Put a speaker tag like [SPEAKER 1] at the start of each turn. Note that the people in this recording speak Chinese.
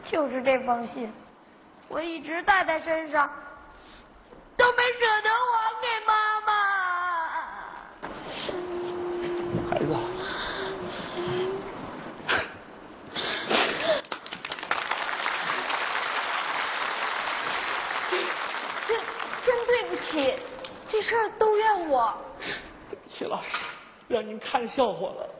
[SPEAKER 1] 就是这封信，我一直带在身上，都没舍得还给妈妈。
[SPEAKER 2] 孩子，
[SPEAKER 3] 真对不起，这事儿都怨我。
[SPEAKER 2] 对不起，老师，让您看笑话了。